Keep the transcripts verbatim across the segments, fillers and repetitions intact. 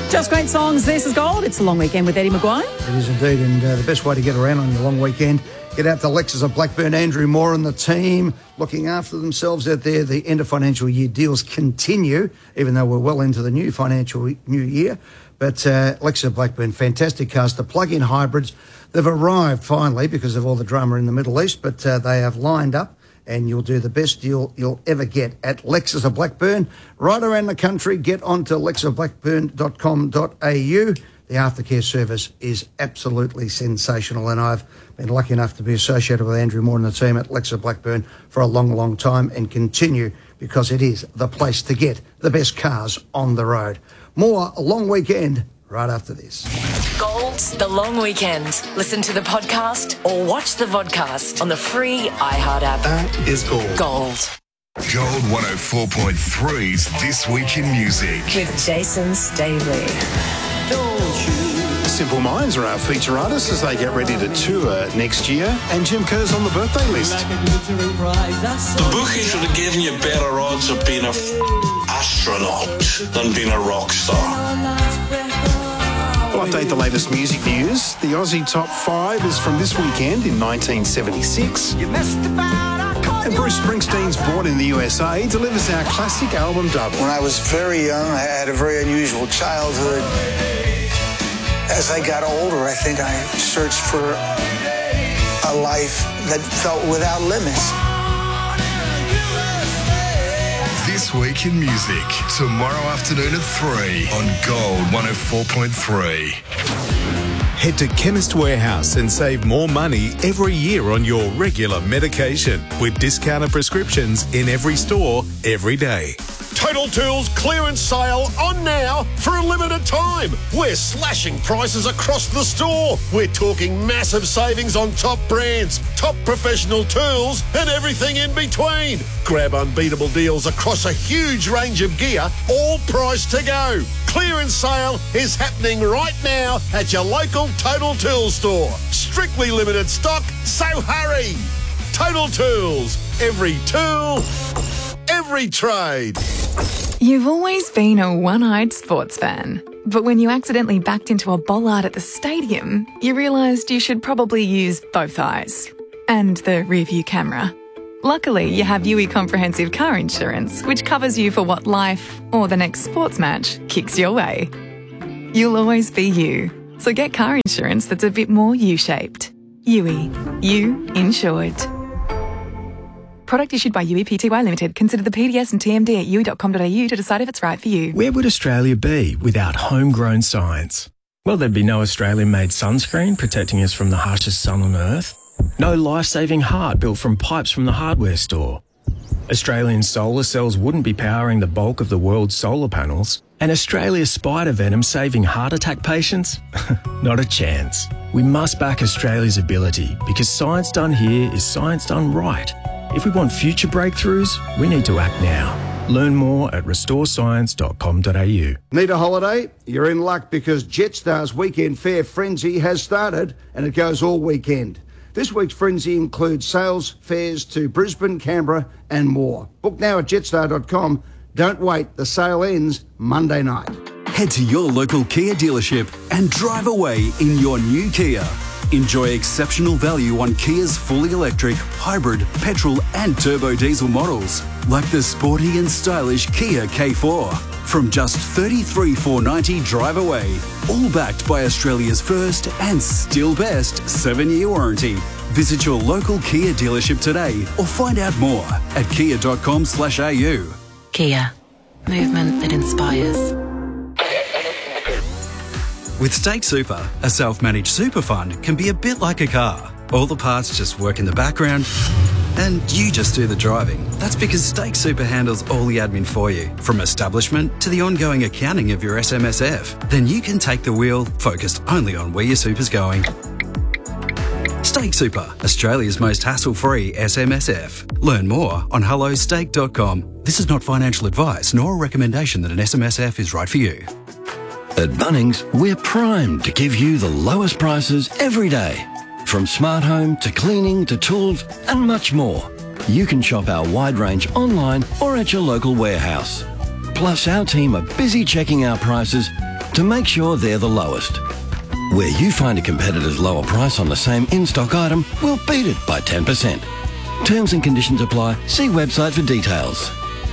Just great songs. This is Gold. It's a long weekend with Eddie Maguire. It is indeed, and uh, the best way to get around on your long weekend, get out to Lexus of Blackburn. Andrew Moore and the team looking after themselves out there. The end of financial year deals continue, even though we're well into the new financial new year. But uh, Lexus of Blackburn, fantastic cars, the plug-in hybrids. They've arrived finally because of all the drama in the Middle East, but uh, they have lined up, and you'll do the best deal you'll ever get at Lexus of Blackburn. Right around the country, get onto lexus of blackburn dot com dot a u. The aftercare service is absolutely sensational, and I've been lucky enough to be associated with Andrew Moore and the team at Lexus of Blackburn for a long, long time, and continue because it is the place to get the best cars on the road. More a long weekend right after this. Gold's The Long Weekend. Listen to the podcast or watch the vodcast on the free iHeart app. That is Gold. Gold. Gold one oh four point three's This Week in Music. With Jason Stavely. Simple Minds are our feature artists as they get ready to tour next year, and Jim Kerr's on the birthday list. The bookie should have given you better odds of being a f- astronaut than being a rock star. We'll update the latest music news. The Aussie Top five is from this weekend in nineteen seventy-six. And Bruce Springsteen's Born in the U S A delivers our classic album dub. When I was very young, I had a very unusual childhood. As I got older, I think I searched for a life that felt without limits. This Week in Music, tomorrow afternoon at three on Gold one oh four point three. Head to Chemist Warehouse and save more money every year on your regular medication with discounted prescriptions in every store every day. Total Tools clearance sale on now for a limited time. We're slashing prices across the store. We're talking massive savings on top brands, top professional tools, and everything in between. Grab unbeatable deals across a huge range of gear, all priced to go. Clearance sale is happening right now at your local Total Tools store. Strictly limited stock, so hurry. Total Tools. Every tool, every trade. You've always been a one-eyed sports fan, but when you accidentally backed into a bollard at the stadium, you realised you should probably use both eyes and the rear-view camera. Luckily, you have U I Comprehensive Car Insurance, which covers you for what life or the next sports match kicks your way. You'll always be you, so get car insurance that's a bit more U-shaped. U I, you insured. Product issued by U I Pty Limited. Consider the P D S and T M D at u i dot com dot a u to decide if it's right for you. Where would Australia be without homegrown science? Well, there'd be no Australian-made sunscreen protecting us from the harshest sun on Earth. No life-saving heart built from pipes from the hardware store. Australian solar cells wouldn't be powering the bulk of the world's solar panels. And Australia's spider venom saving heart attack patients? Not a chance. We must back Australia's ability because science done here is science done right. If we want future breakthroughs, we need to act now. Learn more at restore science dot com dot a u. Need a holiday? You're in luck because Jetstar's Weekend Fare Frenzy has started and it goes all weekend. This week's Frenzy includes sales fares to Brisbane, Canberra and more. Book now at jetstar dot com. Don't wait, the sale ends Monday night. Head to your local Kia dealership and drive away in your new Kia. Enjoy exceptional value on Kia's fully electric, hybrid, petrol and turbo diesel models, like the sporty and stylish Kia K four. From just thirty-three thousand four hundred ninety dollars drive away, all backed by Australia's first and still best seven-year warranty. Visit your local Kia dealership today or find out more at kia dot com slash a u. Kia. Movement that inspires. With Stake Super, a self-managed super fund can be a bit like a car. All the parts just work in the background and you just do the driving. That's because Stake Super handles all the admin for you, from establishment to the ongoing accounting of your S M S F. Then you can take the wheel, focused only on where your super's going. Stake Super, Australia's most hassle-free S M S F. Learn more on hello stake dot com. This is not financial advice nor a recommendation that an S M S F is right for you. At Bunnings, we're primed to give you the lowest prices every day. From smart home to cleaning to tools and much more. You can shop our wide range online or at your local warehouse. Plus, our team are busy checking our prices to make sure they're the lowest. Where you find a competitor's lower price on the same in-stock item, we'll beat it by ten percent. Terms and conditions apply. See website for details.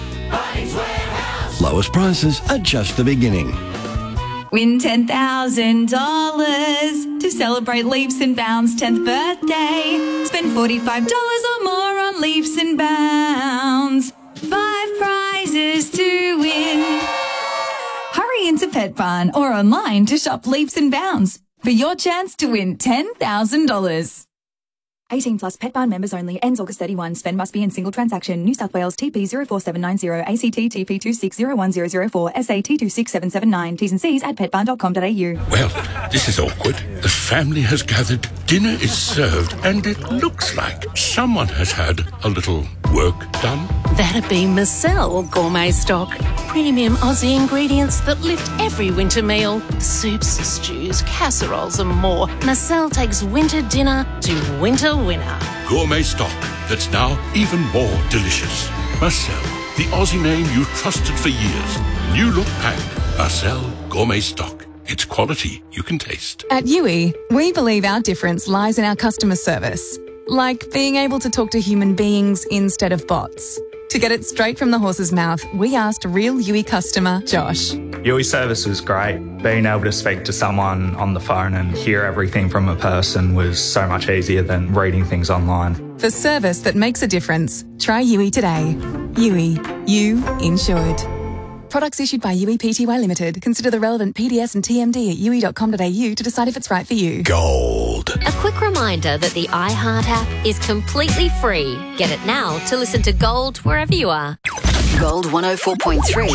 Lowest prices are just the beginning. Win ten thousand dollars to celebrate Leaps and Bounds' tenth birthday. Spend forty-five dollars or more on Leaps and Bounds. Five prizes to win. Hurry into Pet Barn or online to shop Leaps and Bounds for your chance to win ten thousand dollars. eighteen plus Pet Barn members only. Ends August thirty-first. Spend must be in single transaction. New South Wales T P zero four seven nine zero, A C T T P two six zero one zero zero four, S A T two six seven seven nine. T's and C's at pet barn dot com dot a u. Well, this is awkward. The family has gathered, dinner is served, and it looks like someone has had a little work done. That'd be Marcel Gourmet Stock. Premium Aussie ingredients that lift every winter meal. Soups, stews, casseroles and more. Marcel takes winter dinner to winter winner. Gourmet stock that's now even more delicious. Marcel, the Aussie name you trusted for years. New look packed. Marcel Gourmet Stock. It's quality you can taste. At U I, we believe our difference lies in our customer service. Like being able to talk to human beings instead of bots. To get it straight from the horse's mouth, we asked real U I customer Josh. U I service was great. Being able to speak to someone on the phone and hear everything from a person was so much easier than reading things online. For service that makes a difference, try U I today. U I, you insured. Products issued by U I P T Y Limited. Consider the relevant P D S and T M D at u i dot com dot a u to decide if it's right for you. Gold. A quick reminder that the iHeart app is completely free. Get it now to listen to Gold wherever you are. Gold one oh four point three.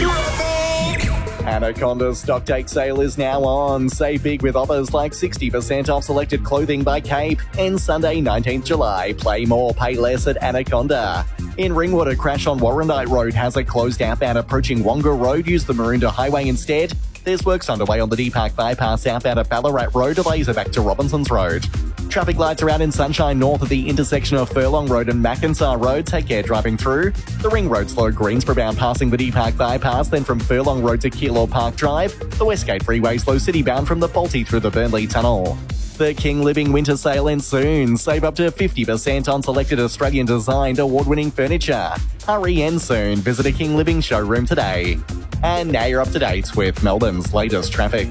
Anaconda's stock take sale is now on. Save big with offers like sixty percent off selected clothing by Cape. And Sunday, nineteenth of July, play more, pay less at Anaconda. In Ringwood, a crash on Warrandyte Road has a closed outbound approaching Wonga Road. Use the Maroondah Highway instead. There's works underway on the D Park bypass outbound at Ballarat Road. Delays are back to Robinsons Road. Traffic lights are out in Sunshine North at the intersection of Furlong Road and Mackensar Road. Take care driving through. The Ring Road slow Greensborough bound passing the D Park bypass, then from Furlong Road to Keilor Park Drive. The Westgate Freeway slow city bound from the Balti through the Burnley Tunnel. The King Living Winter Sale ends soon. Save up to fifty percent on selected Australian designed award-winning furniture. Hurry in soon. Visit a King Living showroom today. And now you're up to date with Melbourne's latest traffic.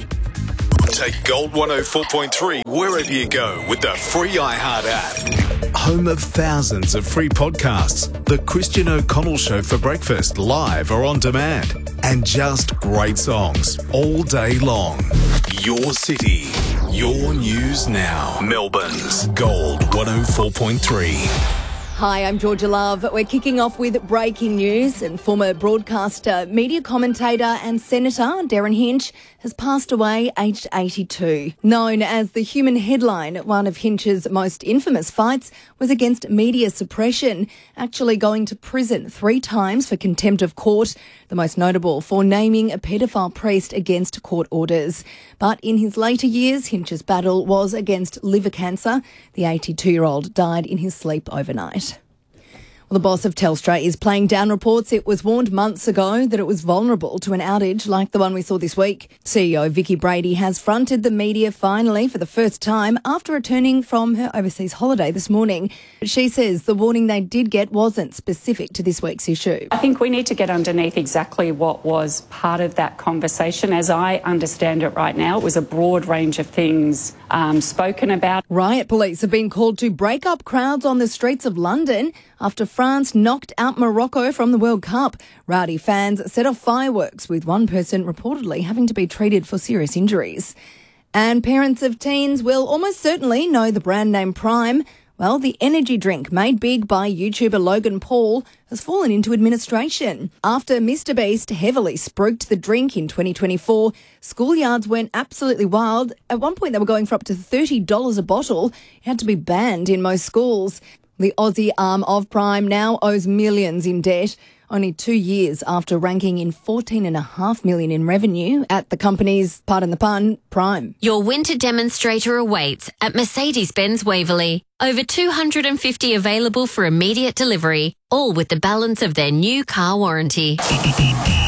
Take Gold one oh four point three wherever you go with the free iHeart app. Home of thousands of free podcasts. The Christian O'Connell Show for breakfast, live or on demand. And just great songs all day long. Your city, your news now. Melbourne's Gold one oh four point three. Hi, I'm Georgia Love. We're kicking off with breaking news, and former broadcaster, media commentator and Senator Darren Hinch has passed away aged eighty-two. Known as the human headline, one of Hinch's most infamous fights was against media suppression, actually going to prison three times for contempt of court, the most notable for naming a paedophile priest against court orders. But in his later years, Hinch's battle was against liver cancer. The eighty-two-year-old died in his sleep overnight. Well, the boss of Telstra is playing down reports it was warned months ago that it was vulnerable to an outage like the one we saw this week. C E O Vicky Brady has fronted the media finally for the first time after returning from her overseas holiday this morning. She says the warning they did get wasn't specific to this week's issue. I think we need to get underneath exactly what was part of that conversation. As I understand it right now, it was a broad range of things um, spoken about. Riot police have been called to break up crowds on the streets of London after France knocked out Morocco from the World Cup. Rowdy fans set off fireworks, with one person reportedly having to be treated for serious injuries. And parents of teens will almost certainly know the brand name Prime. Well, the energy drink made big by YouTuber Logan Paul has fallen into administration. After Mister Beast heavily spruiked the drink in twenty twenty-four, schoolyards went absolutely wild. At one point, they were going for up to thirty dollars a bottle. It had to be banned in most schools. The Aussie arm of Prime now owes millions in debt, only two years after ranking in fourteen point five million dollars in revenue at the company's, pardon the pun, Prime. Your winter demonstrator awaits at Mercedes-Benz Waverley. Over two hundred fifty available for immediate delivery, all with the balance of their new car warranty.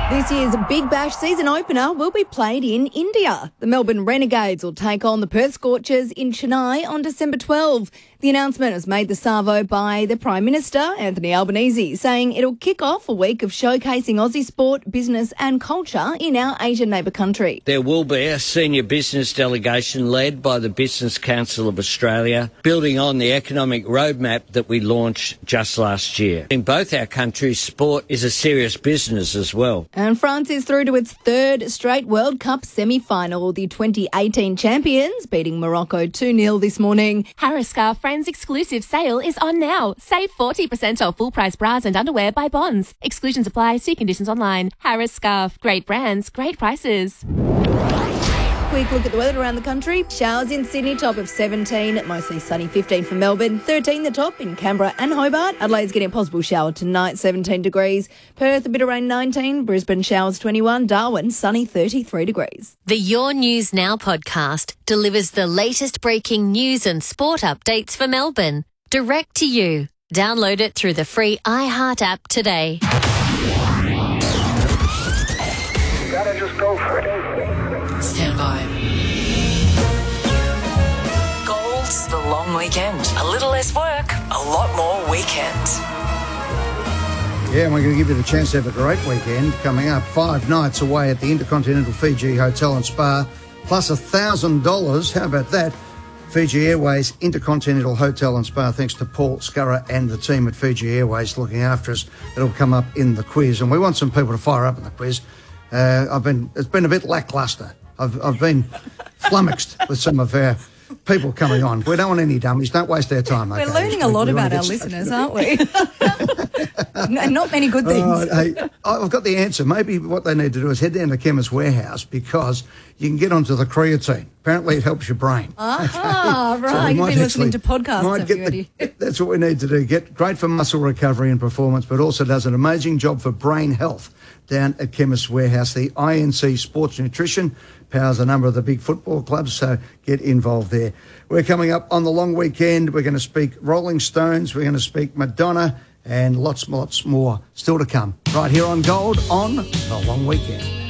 This year's Big Bash season opener will be played in India. The Melbourne Renegades will take on the Perth Scorchers in Chennai on December twelfth. The announcement was made this Savo by the Prime Minister, Anthony Albanese, saying it'll kick off a week of showcasing Aussie sport, business and culture in our Asian neighbour country. There will be a senior business delegation led by the Business Council of Australia, building on the economic roadmap that we launched just last year. In both our countries, sport is a serious business as well. And France is through to its third straight World Cup semi-final. The twenty eighteen champions beating Morocco two nil this morning. Harris Scarf Friends exclusive sale is on now. Save forty percent off full price bras and underwear by Bonds. Exclusions apply. See conditions online. Harris Scarf. Great brands, great prices. Quick look at the weather around the country. Showers in Sydney, top of seventeen, mostly sunny fifteen for Melbourne, thirteen the top in Canberra and Hobart. Adelaide's getting a possible shower tonight, seventeen degrees. Perth, a bit of rain, nineteen. Brisbane, showers, twenty-one. Darwin, sunny, thirty-three degrees. The Your News Now podcast delivers the latest breaking news and sport updates for Melbourne, direct to you. Download it through the free iHeart app today. You gotta just go for it. Stand by. Gold's the long weekend. A little less work, a lot more weekend. Yeah, and we're going to give you the chance to have a great weekend coming up. Five nights away at the Intercontinental Fiji Hotel and Spa, plus one thousand dollars. How about that? Fiji Airways Intercontinental Hotel and Spa, thanks to Paul Scurra and the team at Fiji Airways looking after us. It'll come up in the quiz, and we want some people to fire up in the quiz. Uh, I've been, it's been a bit lacklustre. I've, I've been flummoxed with some of our people coming on. We don't want any dummies. Don't waste our time. We're okay? learning a lot we about our listeners, aren't we? No, not many good things. Oh, hey, I've got the answer. Maybe what they need to do is head down to Chemist Warehouse because you can get onto the creatine. Apparently it helps your brain. Ah, okay? right. So You've might been listening actually- to podcasts, might have get you, Eddie? the- That's what we need to do. Get great for muscle recovery and performance, but also does an amazing job for brain health down at Chemist Warehouse. The I N C Sports Nutrition powers a number of the big football clubs, so get involved there. We're coming up on the long weekend. We're going to speak Rolling Stones. We're going to speak Madonna and lots, lots more still to come right here on Gold on the long weekend.